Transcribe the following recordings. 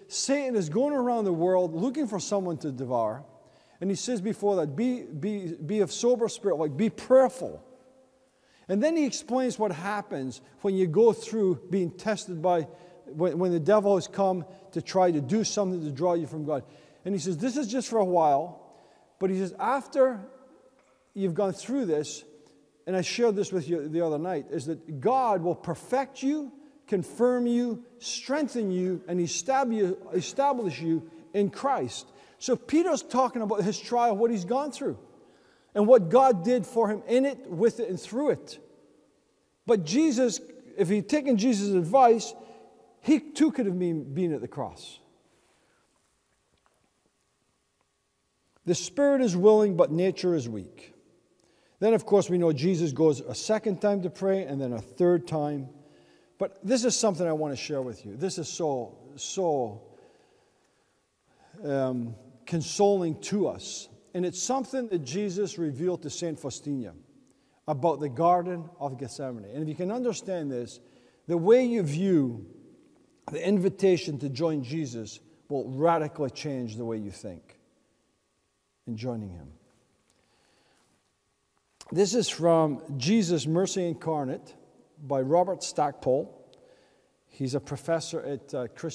Satan is going around the world looking for someone to devour. And he says before that, be of sober spirit, like be prayerful. And then he explains what happens when you go through being tested by, when the devil has come to try to do something to draw you from God. And he says, this is just for a while. But he says, after you've gone through this, and I shared this with you the other night, is that God will perfect you, confirm you, strengthen you, and establish you in Christ. So Peter's talking about his trial, what he's gone through, and what God did for him in it, with it, and through it. But Jesus, if he'd taken Jesus' advice, he too could have been at the cross. The spirit is willing, but nature is weak. Then, of course, we know Jesus goes a second time to pray, and then a third time. But this is something I want to share with you. This is so consoling to us. And it's something that Jesus revealed to St. Faustina about the Garden of Gethsemane. And if you can understand this, the way you view the invitation to join Jesus will radically change the way you think in joining him. This is from Jesus, Mercy Incarnate by Robert Stackpole. He's a professor at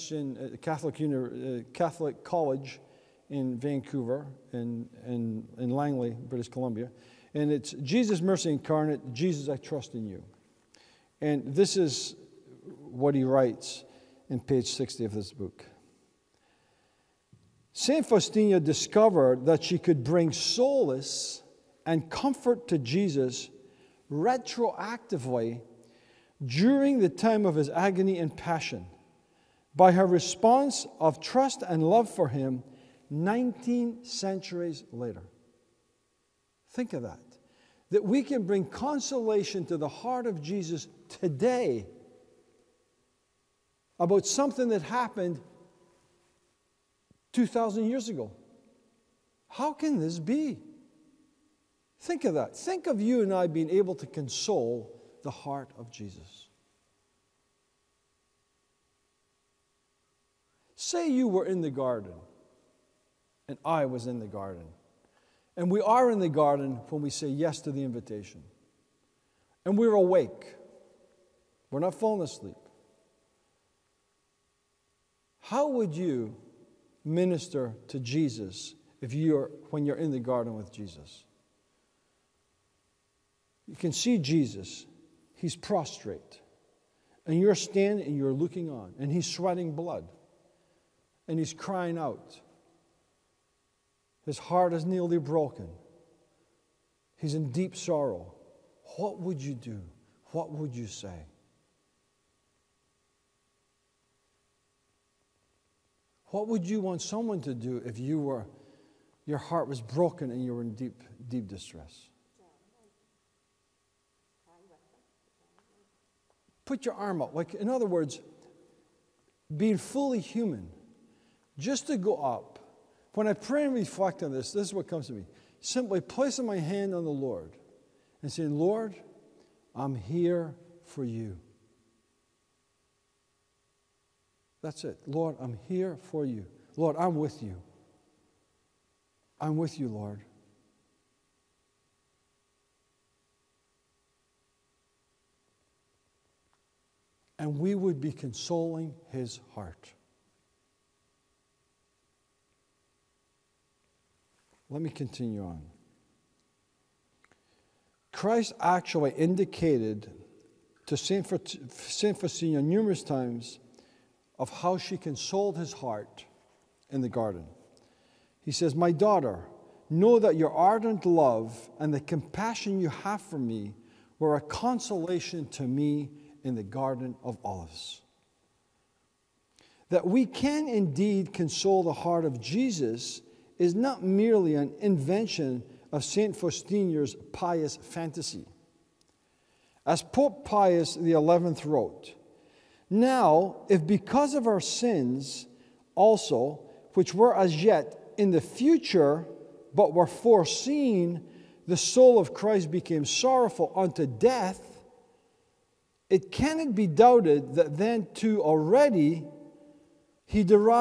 Catholic College in Vancouver, in Langley, British Columbia. And it's Jesus, Mercy Incarnate, Jesus, I trust in you. And this is what he writes in page 60 of this book. St. Faustina discovered that she could bring solace and comfort to Jesus retroactively during the time of his agony and passion by her response of trust and love for him 19 centuries later. Think of that. That we can bring consolation to the heart of Jesus today about something that happened 2,000 years ago. How can this be? Think of that. Think of you and I being able to console the heart of Jesus. Say you were in the garden, and I was in the garden. And we are in the garden when we say yes to the invitation. And we're awake. We're not falling asleep. How would you minister to Jesus when you're in the garden with Jesus? You can see Jesus. He's prostrate. And you're standing and you're looking on. And he's sweating blood. And he's crying out. His heart is nearly broken. He's in deep sorrow. What would you do? What would you say? What would you want someone to do if your heart was broken and you were in deep, deep distress? Put your arm out. Like, in other words, being fully human. Just to go up. When I pray and reflect on this is what comes to me. Simply placing my hand on the Lord and saying, Lord, I'm here for you. That's it. Lord, I'm here for you. Lord, I'm with you. I'm with you, Lord. And we would be consoling his heart. Let me continue on. Christ actually indicated to Saint Faustina numerous times of how she consoled his heart in the garden. He says, my daughter, know that your ardent love and the compassion you have for me were a consolation to me in the Garden of Olives. That we can indeed console the heart of Jesus is not merely an invention of St. Faustina's pious fantasy. As Pope Pius XI wrote, now, if because of our sins also, which were as yet in the future, but were foreseen, the soul of Christ became sorrowful unto death, it cannot be doubted that then too already he derived